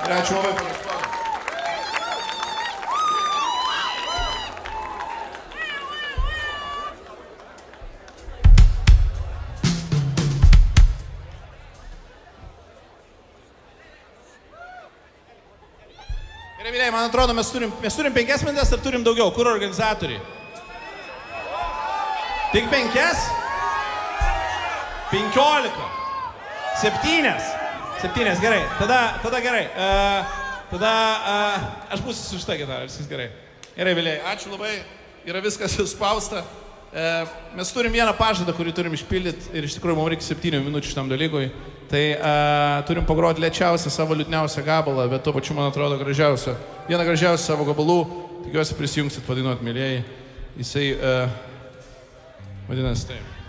Ir ačiū labai, panas Vladas. Gerai, man atrodo, mes turim 5 minutės ar turim daugiau? Kur organizatoriai? Tik 5? 15. 7, gerai. Tada gerai. Tada aš būsiu su šitą gitarą, viskas gerai. Gerai, Viliai, ačiū labai. Yra viskas suspausta. Mes turim vieną pažadą, kurį turim išpildyti ir iš tikrųjų mums reikia 7 minučių šitam dalykui. Tai turim pagroti lėčiausią savo liūdniausią gabalą, bet tuo pačiu, man atrodo, gražiausią. Vieną gražiausią savo gabalų. Tikiuosi prisijungsit padainuot, mėlėjai. Jisai vadinasi taip.